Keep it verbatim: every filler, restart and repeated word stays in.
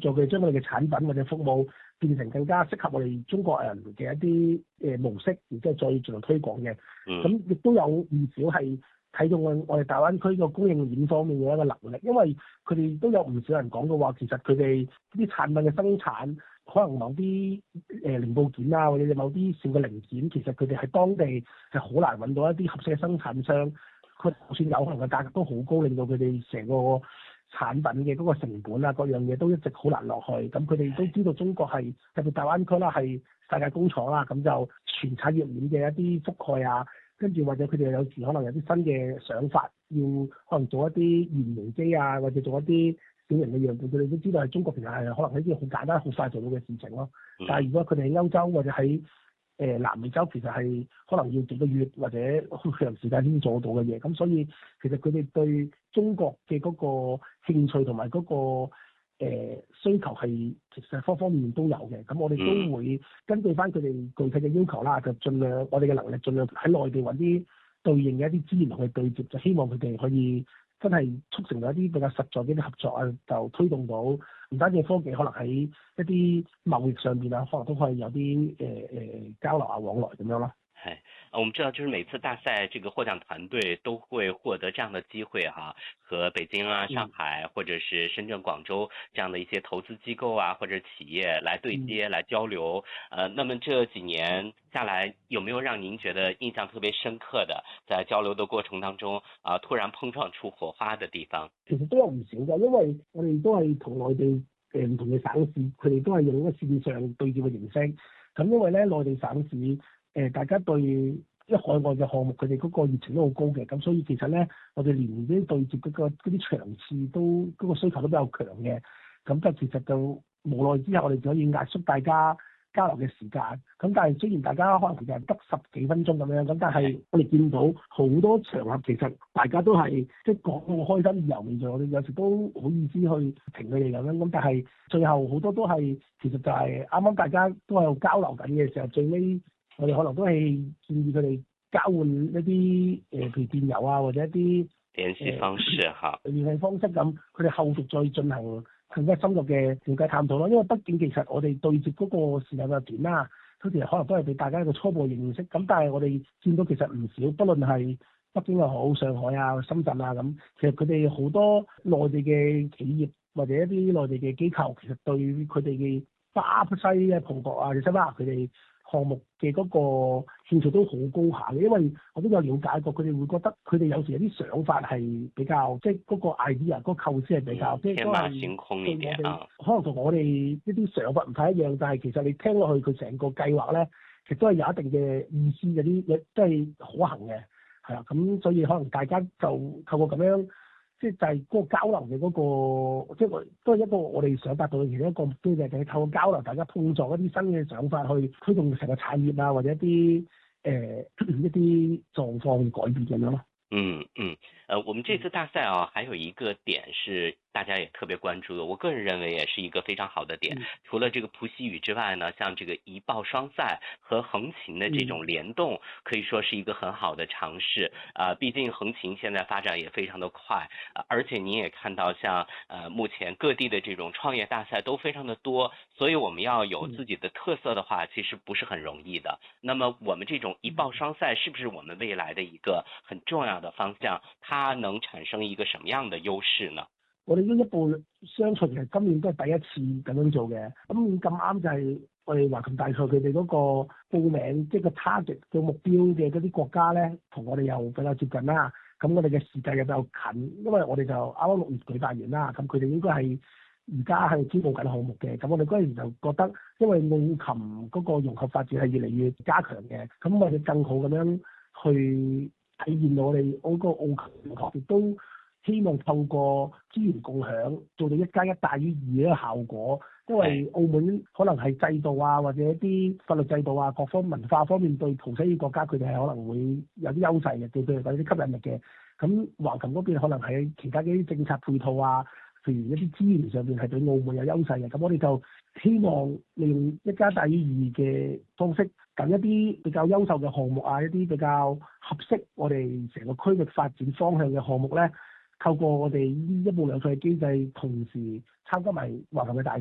助佢哋將我哋嘅產品或者服務變成更加適合我哋中國人嘅一啲誒模式，然之後再進行推廣嘅。咁亦、嗯、都有唔少係睇中我我哋大灣區個供應鏈方面嘅一個能力，因為佢哋都有唔少人講嘅話，其實佢哋啲產品嘅生產，可能某啲誒零部件啊，或者某啲小嘅零件，其實佢哋喺當地係好難揾到一啲合適嘅生產商。佢就算有可能嘅價格都好高，令到佢哋成個產品嘅嗰個成本啊，各樣嘢都一直好難落去。咁佢哋都知道中國係特別大灣區啦，係世界工廠啦，咁就全產業鏈嘅一啲覆蓋啊，跟住或者佢哋有時可能有啲新嘅想法，要可能做一啲原型機啊，或者做一啲小型嘅樣本，佢哋都知道係中國其實係可能係一啲好簡單、好快做到嘅事情咯。但係如果佢哋喺歐洲或者喺誒南美洲，其實係可能要幾個月或者好長時間先做到嘅嘢，咁所以其實佢哋對中國嘅嗰個興趣同埋嗰個誒、呃、需求係其實方方面面都有嘅。咁我哋都會根據翻佢哋具體嘅要求啦，就盡量我哋嘅能力盡量喺內地揾啲對應嘅一啲資源去對接，就希望佢哋可以真係促成到一啲比較實在嘅啲合作啊，就推動到唔單止科技，可能喺一啲貿易上邊啊，可能都可以有啲誒誒交流啊往來咁樣咯。 係，我們知道就是每次大賽這個獲獎團隊都會獲得這樣的機會哈，和北京啊、上海或者是深圳、廣州這樣的一些投資機構啊或者企業來對接、嗯、來交流。呃，那麼這幾年下來，有沒有讓您覺得印象特別深刻的，在交流的過程當中啊、呃，突然碰撞出火花的地方？ 其實都有唔少嘅，因為我哋都係同內地誒唔同嘅省市，佢哋都係用一個線上對接嘅形式。咁因為咧內地省市誒、呃、大家對一海外嘅項目，佢哋嗰個熱情都好高嘅，咁所以其實咧我哋連啲對接嗰、嗰個嗰啲場次都嗰、嗰個需求都比較強嘅。咁就其實就無奈之下，我哋就可以壓縮大家交流嘅時間。咁但係雖然大家可能其實係得十幾分鐘咁樣，咁但係我哋見到好多場合其實大家都係即係講好開心，意猶未盡，我哋有時都好意思去停佢哋咁樣。咁但係最後好多都係其實就係啱啱大家都喺度交流緊嘅時候，最尾我哋可能都係建議佢哋交換一啲誒譬如電郵啊，或者一啲聯繫方式嚇， 聯繫方式咁，佢哋後續再進行更加深入嘅了解探討咯。因為畢竟其實我哋對接嗰個時間嘅短啦，佢哋可能都係俾大家一個初步認識。咁但係我哋見到其實唔少，不論係北京又好、上海啊、深圳啊咁，其實佢哋好多內地嘅企業或者一啲內地嘅機構，其實對佢哋嘅巴西嘅葡國啊、西班牙佢哋項目嘅嗰個興趣都好高下嘅，因為我都有了解過，佢哋會覺得佢哋有時有啲想法係比較，即係嗰個 idea 嗰個構思係比較，即係、嗯、 天馬行空一點啊。 可能同我哋一啲想法唔太一樣，但係其實你聽落去佢成個計劃咧，其實都係有一定嘅意思，有啲嘢即係可行嘅，係啦。咁所以可能大家就透過咁樣。即係就係嗰個交流嘅嗰、那個，即係都係一個我哋想達到嘅其中一個目標，就係透過交流，大家碰撞一啲新嘅想法，去推動成個產業啊，或者一啲誒、呃、一啲狀況改變咁樣咯。 嗯嗯，呃，我們這次大賽啊，還有一個點是大家也特別關注的，我個人認為也是一個非常好的點。嗯、除了這個普希宇之外呢，像這個一報雙賽和橫琴的這種聯動，可以說是一個很好的嘗試。啊、呃，畢竟橫琴現在發展也非常的快，呃、而且你也看到像，呃，目前各地的這種創業大賽都非常的多，所以我們要有自己的特色的話，其實不是很容易的。那麼我們這種一報雙賽，是不是我們未來的一個很重要的方向，它能產生一個什麼樣的優勢呢？ 我哋呢一報雙賽其實今年都係第一次咁樣做嘅，咁咁啱就係我哋橫琴大賽佢哋嗰個報名即係個 target 嘅目標嘅嗰啲國家咧，同我哋又比較接近啦。咁我哋嘅時間又比較近，因為我哋就啱啱六月舉辦完啦，咁佢哋應該係而家係招募緊項目嘅。咁我哋嗰陣時就覺得，因為澳琴嗰個融合發展係越嚟越加強嘅，咁我哋更好咁樣去體現到我哋嗰個澳琴融合，亦都希望透過資源共享做到一加一大於二嘅效果。因為澳門可能係制度啊，或者一啲法律制度啊，各方文化方面對葡西爾國家佢哋係可能會有啲優勢嘅，對佢哋有啲吸引力嘅。咁橫琴嗰邊可能喺其他嘅啲政策配套啊，譬如一啲資源上面係對澳門有優勢嘅。咁我哋就希望利用一加大於二嘅方式，揀一啲比較優秀嘅項目啊，一啲比較合適我哋成個區域發展方向嘅項目咧，透過我哋呢一報兩賽嘅機制，同時參加埋橫琴嘅大賽。